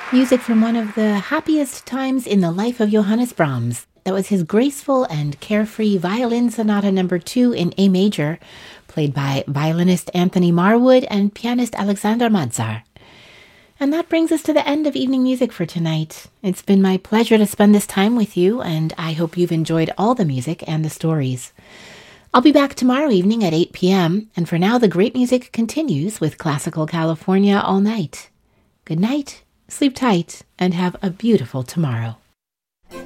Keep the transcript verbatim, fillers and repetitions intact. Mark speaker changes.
Speaker 1: Music from one of the happiest times in the life of Johannes Brahms. That was his graceful and carefree Violin Sonata number two in A major, played by violinist Anthony Marwood and pianist Alexander Madzar. And that brings us to the end of Evening Music for tonight. It's been my pleasure to spend this time with you, and I hope you've enjoyed all the music and the stories. I'll be back tomorrow evening at eight p.m., and for now the great music continues with Classical California all night. Good night, sleep tight, and have a beautiful tomorrow.